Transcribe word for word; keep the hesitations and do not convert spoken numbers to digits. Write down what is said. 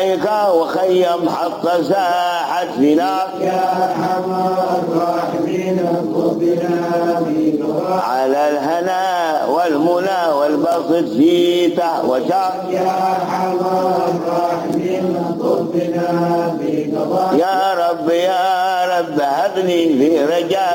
ملايكة وخيم حط ساحت فينا يا أرحم الراحمين اطلبنا في قضاء على الهنا والمنى والبسط جيته وشاء يا أرحم الراحمين اطلبنا في قضاء يا رب يا رب هبني في رجاء